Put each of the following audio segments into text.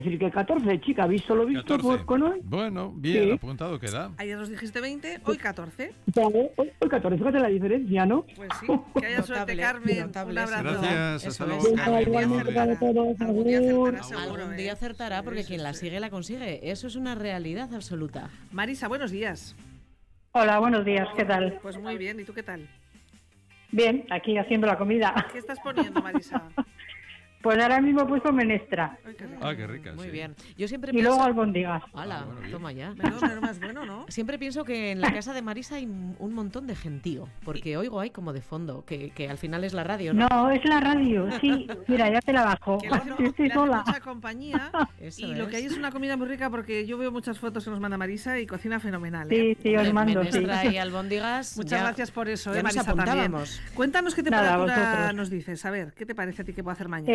decir que 14, chica, visto lo visto 14. con hoy. Bueno, bien, Sí. apuntado queda. Ayer nos dijiste 20, hoy 14. Hoy 14, fíjate la diferencia, ¿no? Pues sí, que haya suerte, Carmen. notable, Un abrazo. Gracias, Eso hasta luego. es. Carmen. Igualmente para todos. Algún día Agur. acertará seguro, Algún ¿eh? día acertará porque Sí, quien sí, la sí. sigue la consigue. Eso es una realidad absoluta. Marisa, buenos días. Hola, buenos días, ¿qué tal? Pues muy bien, ¿y tú qué tal? Bien, aquí haciendo la comida. ¿Qué estás poniendo, Marisa? Pues ahora mismo he puesto menestra Ay, qué rico. Ah, qué rica. Muy sí. bien. Yo siempre y pienso... luego albóndigas. ¡Hala! Ah, bueno, bien. Toma ya. Menudo más bueno, ¿no? Siempre pienso que en la casa de Marisa hay un montón de gentío, porque oigo ahí como de fondo, que al final es la radio, ¿no? No, es la radio, sí. Mira, ya te la bajo. Que le hace, Sí, estoy le hace sola. mucha compañía. Eso Y lo que hay es una comida muy rica porque yo veo muchas fotos que nos manda Marisa y cocina fenomenal, ¿eh? Sí, sí, os mando, sí. Menestra y albóndigas. Muchas ya- gracias por eso, ya nos Marisa, también. apuntábamos. Cuéntanos qué Nada, temperatura vosotros. nos dices. A ver, ¿qué te parece a ti que puedo hacer mañana?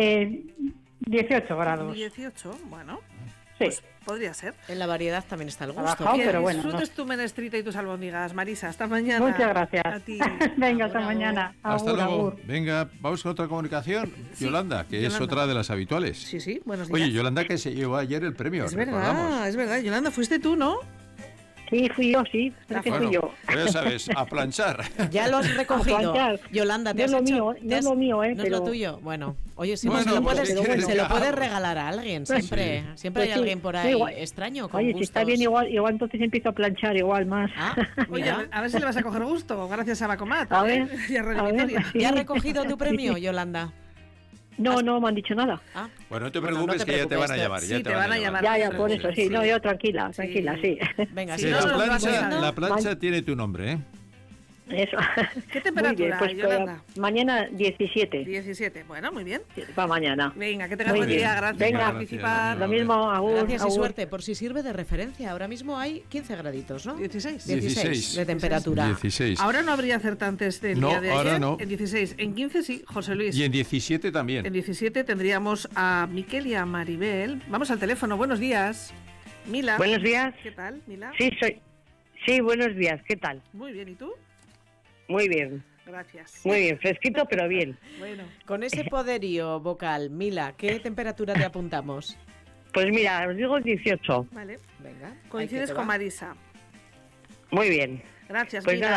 18 grados. 18, bueno, Sí. pues podría ser. En la variedad también está el gusto. Trabajado, Que pero bueno, disfrutes no. tu menestrita y tus albóndigas, Marisa. Hasta mañana. Muchas gracias. A ti. Venga, Agur, hasta agur. mañana. Hasta Agur, luego. agur. Venga, vamos con otra comunicación. Sí, Yolanda, que es Yolanda. otra de las habituales. Sí, sí, buenos días. Oye, Yolanda, que se llevó ayer el premio, es recordamos. verdad. Yolanda, fuiste tú, ¿no? Sí, fui yo, sí. Es que fui yo. pues ya sabes, a planchar. Ya lo has recogido. planchar. Yolanda, te No has es lo hecho... mío, te no es has- lo mío, No es lo pero- tuyo. Bueno, oye, si Bueno, se lo pues puedes, si quieres se lo ya. puedes regalar a alguien, siempre. Siempre Pues hay sí, alguien por sí, ahí igual. extraño, con Oye, si gustos. está bien, igual entonces empiezo a planchar igual más. Ah, Oye, mira. a ver si le vas a coger gusto, gracias a Bacomat. A ver, Y a Radio a ver, Vitoria. sí. ¿Ya has recogido tu premio, Yolanda? No, no me han dicho nada. Ah, Bueno, no te Bueno, preocupes, no te que ya te van a preocupes. llamar. Sí, Ya te van a llamar. Ya, ya, Sí, por sí, eso, sí. sí. No, yo tranquila, tranquila, sí. venga, Sí, si Sí, no, no, no, se lo no, vas no, haciendo- la plancha tiene tu nombre, ¿eh? Eso. ¿Qué Muy temperatura, bien, pues Yolanda? mañana 17. 17. Bueno, muy bien. Para mañana. Venga, que tengas Muy buen bien. día. Gracias Venga. por participar. Lo mismo, agur. Gracias y agur. suerte, por si sirve de referencia. Ahora mismo hay 15 graditos, ¿no? 16. 16 de temperatura. 16. Ahora no habría acertantes del No, día de ahora ayer. no. En 16. En 15 sí, José Luis. Y en 17 también. En 17 tendríamos a Miquel y a Maribel. Vamos al teléfono. Buenos días. Mila. Buenos días. ¿Qué tal, Mila? Sí, soy. Sí, buenos días. ¿Qué tal? Muy bien. ¿Y tú? Muy bien. Gracias. Muy bien. Fresquito, pero bien. Bueno. Con ese poderío vocal, Mila, ¿qué temperatura te apuntamos? Pues mira, os digo 18. Vale. Venga. Coincides ahí que te con va. Marisa. Muy bien. Gracias, Pues Mila. nada,